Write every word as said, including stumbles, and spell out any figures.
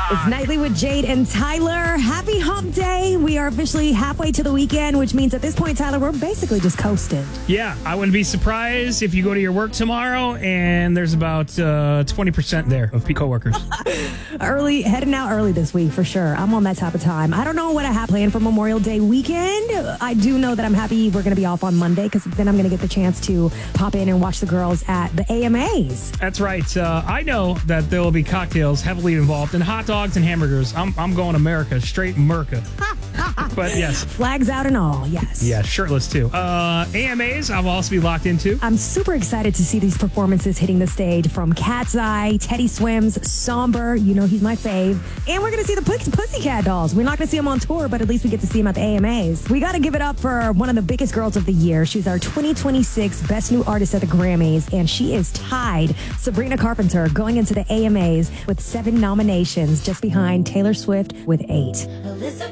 It's Nightly with Jade and Tyler. Happy hump day. We are officially halfway to the weekend, which means at this point, Tyler, we're basically just coasting. Yeah, I wouldn't be surprised if you go to your work tomorrow and there's about uh, twenty percent there of coworkers. Early, heading out early this week for sure. I'm on that type of time. I don't know what I have planned for Memorial Day weekend. I do know that I'm happy we're going to be off on Monday because then I'm going to get the chance to pop in and watch the girls at the A M As. That's right. Uh, I know that there will be cocktails heavily involved in hot dogs and hamburgers. I'm, I'm going America, straight America. But yes. Flags out and all, yes. Yeah, shirtless too. Uh, A M As I'll also be locked into. I'm super excited to see these performances hitting the stage from Cat's Eye, Teddy Swims, Somber, you know he's my fave. And we're going to see the Puss- Pussycat Dolls. We're not going to see them on tour, but at least we get to see them at the A M As. We got to give it up for one of the biggest girls of the year. She's our twenty twenty-six Best New Artist at the Grammys, and she is tied, Sabrina Carpenter, going into the A M As with seven nominations, just behind Taylor Swift with eight.